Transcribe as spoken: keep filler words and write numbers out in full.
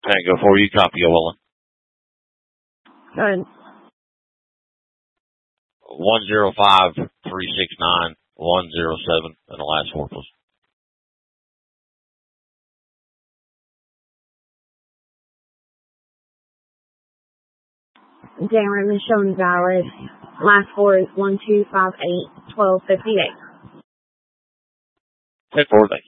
Tango for you. Copy, Owen. Good. one zero five, three six nine, one zero seven, and the last four, please. Darren is showing valid. Last four is one two five eight, twelve fifty-eight. ten four, thank you.